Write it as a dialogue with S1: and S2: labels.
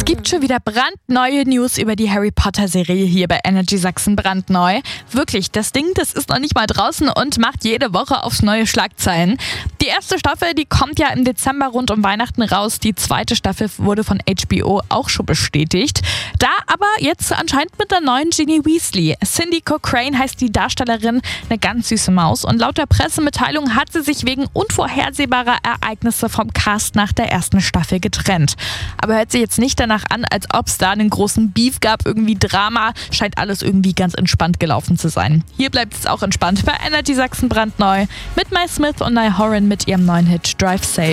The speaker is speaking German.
S1: Gibt schon wieder brandneue News über die Harry Potter Serie hier bei Energy Sachsen brandneu. Wirklich, das Ding, das ist noch nicht mal draußen und macht jede Woche aufs neue Schlagzeilen. Die erste Staffel, die kommt ja im Dezember rund um Weihnachten raus. Die zweite Staffel wurde von HBO auch schon bestätigt. Da aber jetzt anscheinend mit der neuen Ginny Weasley. Cindy Cochrane heißt die Darstellerin, eine ganz süße Maus. Und laut der Pressemitteilung hat sie sich wegen unvorhersehbarer Ereignisse vom Cast nach der ersten Staffel getrennt. Aber hört sich jetzt nicht danach an, als ob es da einen großen Beef gab, irgendwie Drama. Scheint alles irgendwie ganz entspannt gelaufen zu sein. Hier bleibt es auch entspannt bei Energy Sachsen brandneu mit Mai Smith und Niall Horan mit ihrem neuen Hit Drive Safe.